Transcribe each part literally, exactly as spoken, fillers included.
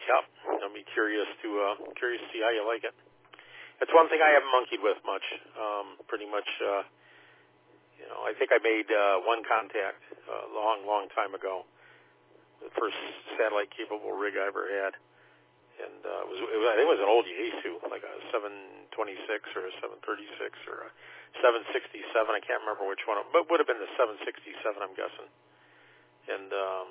Yep. I'll be curious to uh, curious to see how you like it. It's one thing I haven't monkeyed with much. Um, pretty much, uh, you know, I think I made uh, one contact a long, long time ago. The first satellite-capable rig I ever had. And uh, it, was, it was, I think it was an old Yaesu, like a seven twenty-six or a seven thirty-six or a seven sixty-seven. I can't remember which one. But it would have been the seven sixty-seven, I'm guessing. And um,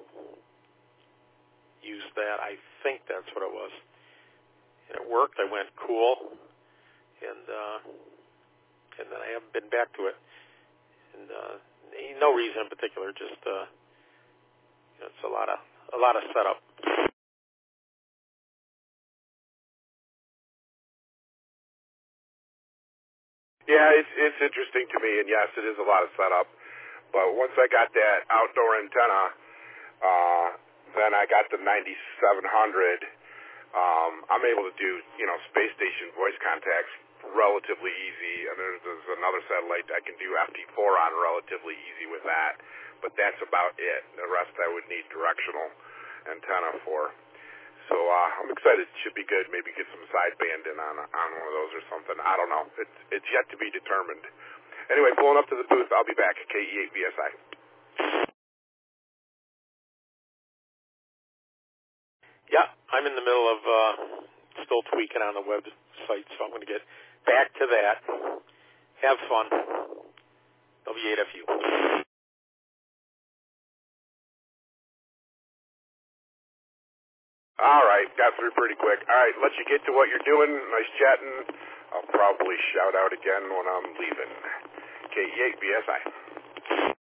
used that. I think that's what it was. And it worked. I went cool. And uh, and then I haven't been back to it. And uh, no reason in particular. Just uh, you know, it's a lot of a lot of setup. Yeah, it's it's interesting to me, and yes, it is a lot of setup. But once I got that outdoor antenna, uh, then I got the ninety-seven hundred. Um, I'm able to do, you know, space station voice contacts relatively easy, and there's, there's another satellite I can do F T four on relatively easy with that. But that's about it. The rest I would need directional antenna for. So uh, I'm excited. It should be good. Maybe get some sideband in on on one of those or something. I don't know. It's it's yet to be determined. Anyway, pulling up to the booth. I'll be back at K E eight V S I. Yeah, I'm in the middle of uh, still tweaking on the website, so I'm going to get back to that. Have fun. W eight F U. All right, got through pretty quick. All right, let you get to what you're doing. Nice chatting. I'll probably shout out again when I'm leaving. K E eight V S I.